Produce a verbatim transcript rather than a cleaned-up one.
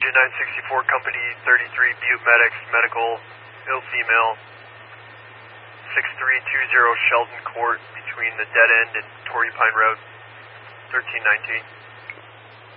nine sixty-four Company thirty-three Butte Medics, medical, ill female, six three two zero Sheldon Court between the dead end and Torrey Pine Road, thirteen nineteen.